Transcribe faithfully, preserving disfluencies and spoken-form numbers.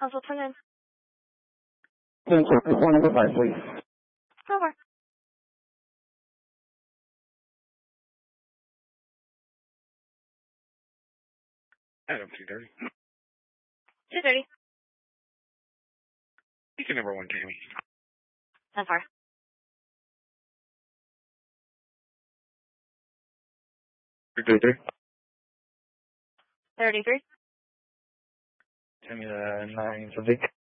How's what's in? Thank you. One number five, please. Over. Adam, two thirty. two thirty. Beacon number one, Tammy. ten four. thirty-three. thirty-three. Tammy, uh, nine something.